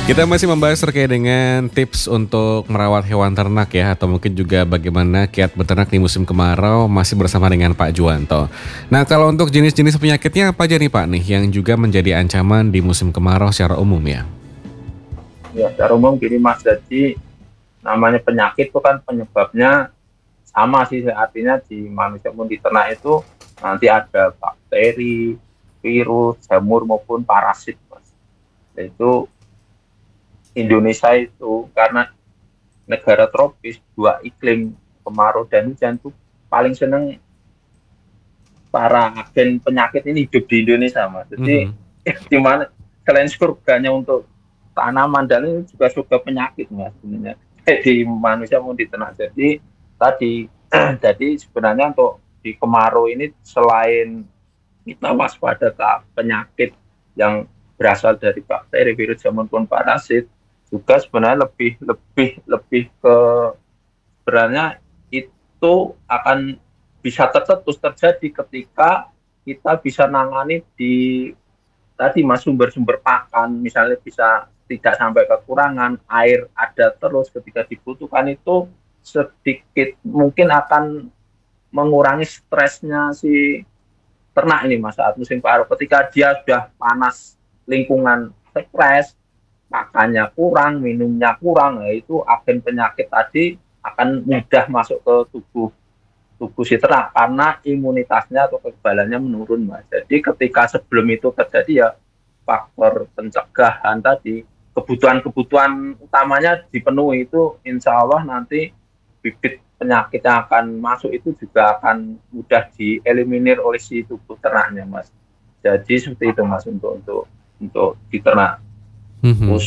Kita masih membahas terkait dengan tips untuk merawat hewan ternak ya, atau mungkin juga bagaimana kiat beternak di musim kemarau, masih bersama dengan Pak Juwanto. Nah, kalau untuk jenis-jenis penyakitnya apa aja nih Pak nih yang juga menjadi ancaman di musim kemarau secara umum ya? Ya, secara umum gini Mas, jadi namanya penyakit itu kan penyebabnya sama sih, artinya di manusia maupun di ternak itu nanti ada bakteri, virus, jamur maupun parasit Mas. Itu Indonesia itu karena negara tropis, dua iklim kemarau dan hujan tuh paling seneng para agen penyakit ini hidup di Indonesia Mas. Jadi Mhm. di mana selain surganya untuk tanaman dan ini juga surga penyakit Mas sebenarnya. Di manusia mau di ternak. Jadi tadi jadi sebenarnya untuk di kemarau ini selain kita waspada ke penyakit yang berasal dari bakteri, virus, maupun parasit, juga sebenarnya lebih ke sebenarnya itu akan bisa terus terjadi ketika kita bisa nangani di tadi Mas sumber-sumber pakan, misalnya bisa tidak sampai kekurangan, air ada terus ketika dibutuhkan, itu sedikit mungkin akan mengurangi stresnya si ternak ini Mas saat musim kemarau. Ketika dia sudah panas, lingkungan stres, makannya kurang, minumnya kurang, ya itu agen penyakit tadi akan mudah masuk ke tubuh tubuh si ternak karena imunitasnya atau kekebalannya menurun Mas. Jadi ketika sebelum itu terjadi ya faktor pencegahan tadi, kebutuhan-kebutuhan utamanya dipenuhi, itu insya Allah nanti bibit penyakit yang akan masuk itu juga akan mudah dieliminir oleh si tubuh ternaknya Mas. Jadi seperti itu Mas untuk di ternak. Mhm.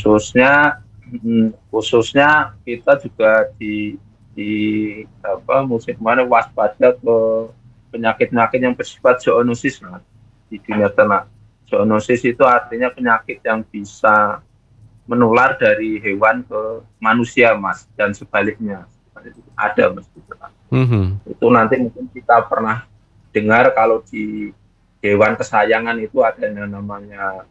Khususnya kita juga di musim kemarin waspada ke penyakit-penyakit yang bersifat zoonosis Mas, di dunia ternak. Zoonosis itu artinya penyakit yang bisa menular dari hewan ke manusia Mas, dan sebaliknya ada Mas di ternak. Mhm. Itu nanti mungkin kita pernah dengar kalau di hewan kesayangan itu ada yang namanya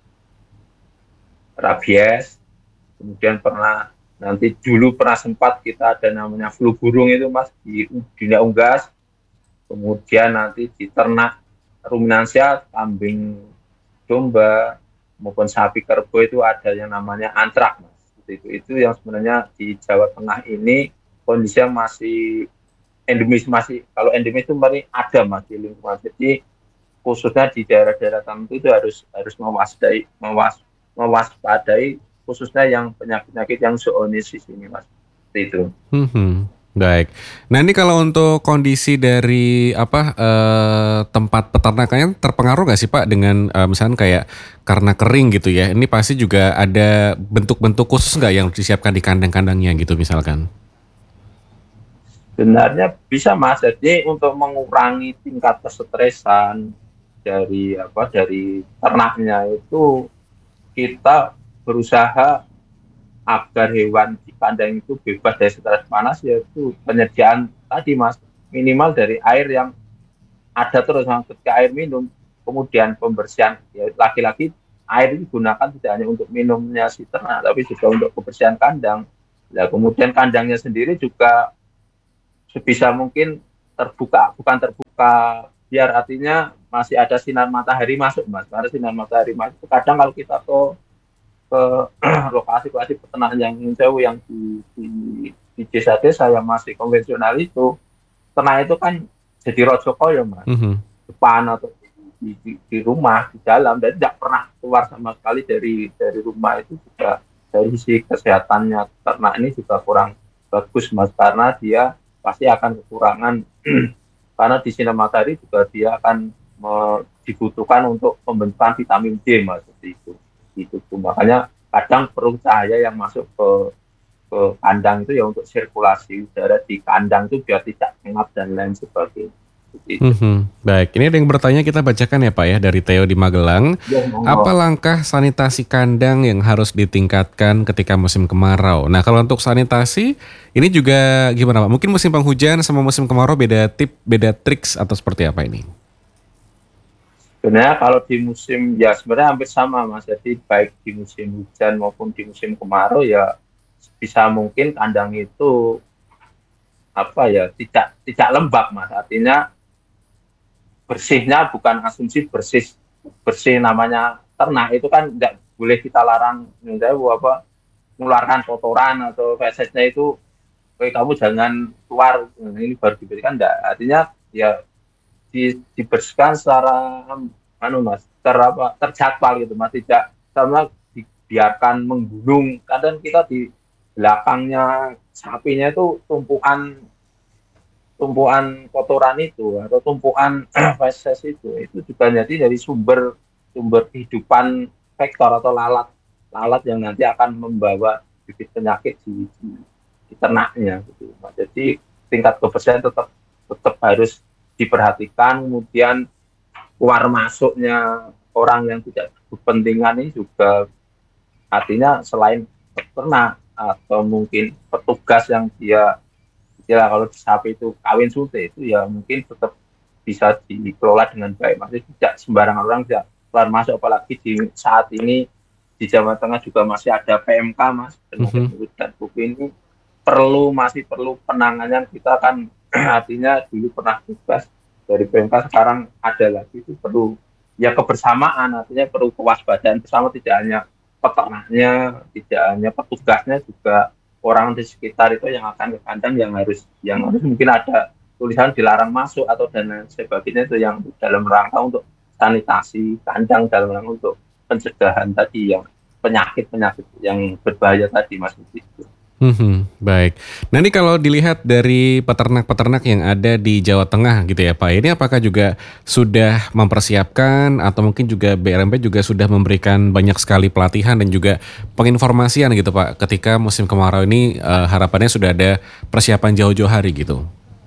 rabies. Kemudian pernah sempat kita ada namanya flu burung itu Mas di dunia unggas. Kemudian nanti di ternak ruminansia, kambing domba maupun sapi kerbau itu ada yang namanya antrak Mas. Itu yang sebenarnya di Jawa Tengah ini kondisinya masih endemis, masih kalau endemis itu masih ada Mas di lingkungan. Jadi khususnya di daerah-daerah tertentu itu harus mewaspadai khususnya yang penyakit-penyakit yang zoonosis ini Mas. Seperti itu. Mhm. Baik. Nah, ini kalau untuk kondisi dari tempat peternakannya terpengaruh nggak sih Pak dengan misalnya kayak karena kering gitu ya? Ini pasti juga ada bentuk-bentuk khusus nggak yang disiapkan di kandang-kandangnya gitu misalkan? Sebenarnya bisa Mas, jadi untuk mengurangi tingkat kesetresan dari ternaknya itu kita berusaha agar hewan di kandang itu bebas dari stres panas, yaitu penyediaan tadi Mas, minimal dari air yang ada terus ketika air minum, kemudian pembersihan, ya lagi-lagi air itu digunakan tidak hanya untuk minumnya si ternak tapi juga untuk kebersihan kandang. Nah, kemudian kandangnya sendiri juga sebisa mungkin terbuka, bukan terbuka biar artinya masih ada sinar matahari masuk Mas. Karena sinar matahari masuk kadang kalau kita ke lokasi-lokasi peternakan yang jauh yang di desa-desa yang masih konvensional itu, ternak itu kan jadi rojo koyo Mas, Mhm. depan atau di rumah di dalam, dan tidak pernah keluar sama sekali dari rumah. Itu juga dari sisi kesehatannya ternak ini juga kurang bagus Mas, karena dia pasti akan kekurangan karena di sinar matahari juga dia akan dibutuhkan untuk pembentukan vitamin D Mas, seperti itu tuh. Makanya kadang perlu cahaya yang masuk ke kandang itu ya untuk sirkulasi udara di kandang itu biar tidak pengap dan lain sebagainya. Itu. Mhm. Baik, ini ada yang bertanya, kita bacakan ya Pak ya, dari Theo di Magelang. Ya, Apa monggo. langkah sanitasi kandang yang harus ditingkatkan ketika musim kemarau? Nah, kalau untuk sanitasi ini juga gimana Pak? Mungkin musim penghujan sama musim kemarau beda triks atau seperti apa ini? Sebenarnya kalau di musim ya sebenarnya hampir sama Mas. Jadi baik di musim hujan maupun di musim kemarau ya bisa mungkin kandang itu apa ya tidak tidak lembab Mas. Artinya bersihnya bukan asumsi bersih bersih namanya ternak itu kan tidak boleh kita larang misalnya apa mengeluarkan kotoran atau fesesnya itu kamu jangan keluar ini baru diberikan enggak artinya ya dibersihkan secara anu mas terjadwal gitu mas tidak sama dibiarkan menggunung kadang kita di belakangnya sapinya itu tumpuan kotoran itu atau tumpuan feses itu juga jadi dari sumber sumber kehidupan vektor atau lalat lalat yang nanti akan membawa bibit penyakit di ternaknya gitu. Nah, jadi tingkat kebersihan tetap tetap harus diperhatikan kemudian keluar masuknya orang yang tidak kepentingan ini juga artinya selain peternak atau mungkin petugas yang dia istilah kalau di sapi itu kawin sute itu ya mungkin tetap bisa dikelola dengan baik. Maksudnya tidak sembarangan orang tidak keluar masuk apalagi di saat ini di Jawa Tengah juga masih ada PMK mas penyakit Mhm. mulut dan kuku ini masih perlu penanganan kita kan artinya dulu pernah tugas dari PMK sekarang ada lagi itu perlu ya kebersamaan artinya perlu kewaspadaan bersama tidak hanya peternaknya tidak hanya petugasnya juga orang di sekitar itu yang akan ke kandang yang harus mungkin ada tulisan dilarang masuk atau dan lain sebagainya itu yang dalam rangka untuk sanitasi kandang dalam rangka untuk pencegahan tadi yang penyakit-penyakit yang berbahaya tadi mas itu. Baik. Nah ini kalau dilihat dari peternak-peternak yang ada di Jawa Tengah gitu ya Pak, ini apakah juga sudah mempersiapkan atau mungkin juga BRMP juga sudah memberikan banyak sekali pelatihan dan juga penginformasian gitu Pak, ketika musim kemarau ini harapannya sudah ada persiapan jauh-jauh hari gitu.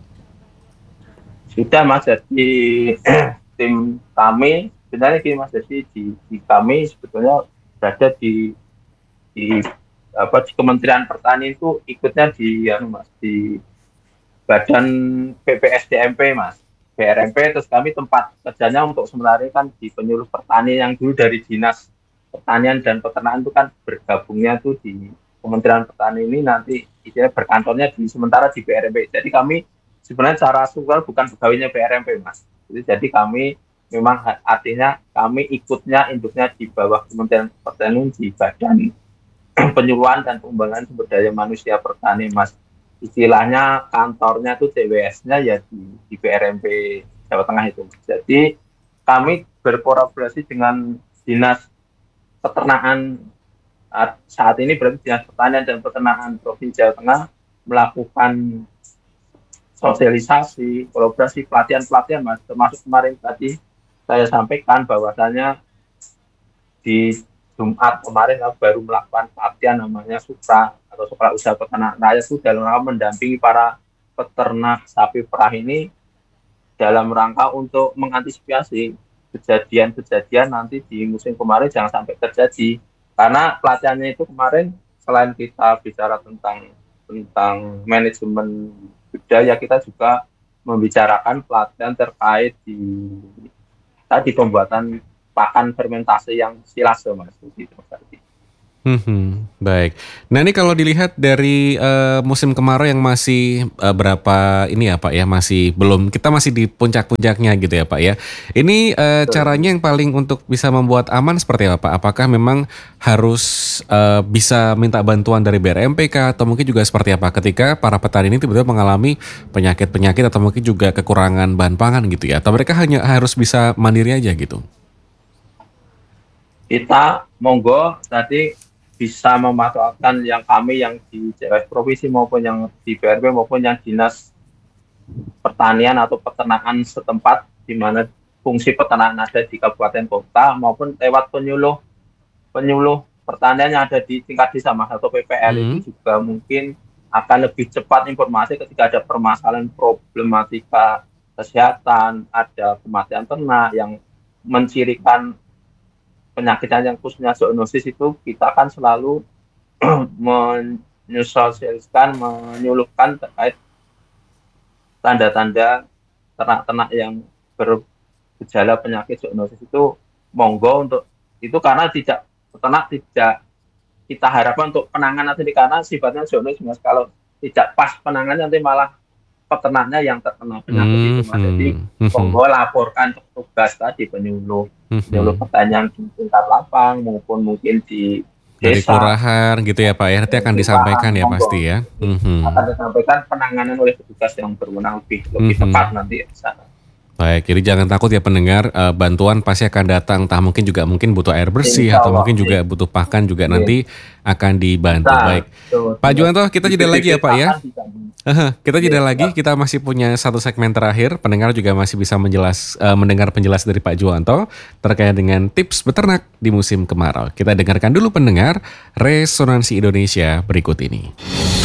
Sudah mas jadi tim kami sebenarnya gini mas jadi di kami sebetulnya berada di di Kementerian Pertanian itu ikutnya di ya, mas di Badan PPSDMP mas BRMP terus kami tempat kerjanya untuk sebenarnya kan di penyuluh petani yang dulu dari Dinas Pertanian dan Peternakan itu kan bergabungnya tuh di Kementerian Pertanian ini nanti istilahnya berkantornya di sementara di BRMP jadi kami sebenarnya secara struktural bukan pegawainya BRMP mas jadi kami memang artinya kami ikutnya induknya di bawah Kementerian Pertanian di Badan Penyuluhan dan Pengembangan Sumber Daya Manusia Pertanian mas istilahnya kantornya tuh TWS-nya ya di PRMP Jawa Tengah itu. Jadi kami berkolaborasi dengan Dinas Peternakan saat ini berarti Dinas Pertanian dan Peternakan Provinsi Jawa Tengah melakukan sosialisasi, kolaborasi, pelatihan-pelatihan mas. Termasuk kemarin tadi saya sampaikan bahwasanya di Jumat kemarin baru melakukan pelatihan namanya Supra atau Supra Usaha Peternak Rakyat itu dalam rangka mendampingi para peternak sapi perah ini dalam rangka untuk mengantisipasi kejadian-kejadian nanti di musim kemarin jangan sampai terjadi karena pelatihannya itu kemarin selain kita bicara tentang manajemen budaya kita juga membicarakan pelatihan terkait di tadi pembuatan pakan fermentasi yang silase mas gitu. Baik. Nah ini kalau dilihat dari musim kemarau yang masih berapa ini ya Pak ya, masih belum, kita masih di puncak-puncaknya gitu ya Pak ya. Ini caranya yang paling untuk bisa membuat aman seperti apa Pak? Apakah memang harus bisa minta bantuan dari BRMP kah? Atau mungkin juga seperti apa ketika para petani ini tiba-tiba mengalami penyakit-penyakit atau mungkin juga kekurangan bahan pangan gitu ya? Atau mereka hanya harus bisa mandiri aja gitu? Kita monggo tadi bisa memanfaatkan yang kami yang di CWS provinsi maupun yang di BRB maupun yang dinas pertanian atau peternakan setempat di mana fungsi peternakan ada di kabupaten kota maupun lewat penyuluh penyuluh pertanian yang ada di tingkat desa mas atau PPL Hmm. itu juga mungkin akan lebih cepat informasi ketika ada permasalahan problematika kesehatan, ada kematian ternak yang mencirikan penyakit yang khususnya zoonosis itu kita akan selalu menyosialisasikan, menyuluhkan terkait tanda-tanda ternak-ternak yang gejala penyakit zoonosis itu monggo untuk itu, karena tidak peternak tidak kita harapkan untuk penanganan nanti, karena sifatnya zoonosis Mas, kalau tidak pas penanganan nanti malah peternaknya yang terkena penyakit itu Mas. Jadi monggo laporkan ke petugas tadi, penyuluh pertanian di tingkat lapang maupun mungkin di dari desa, kelurahan gitu ya Pak ya, nanti akan disampaikan ya pasti ya. akan disampaikan penanganan oleh petugas yang berwenang lebih tepat nanti di sana. Baik, jadi jangan takut ya pendengar, bantuan pasti akan datang, entah mungkin butuh air bersih atau mungkin juga butuh pakan juga nanti akan dibantu. Baik, Pak Juwanto, kita jeda lagi ya Pak ya. Kita jeda lagi, kita masih punya satu segmen terakhir. Pendengar juga masih bisa mendengar penjelasan dari Pak Juwanto terkait dengan tips beternak di musim kemarau. Kita dengarkan dulu pendengar Resonansi Indonesia berikut ini.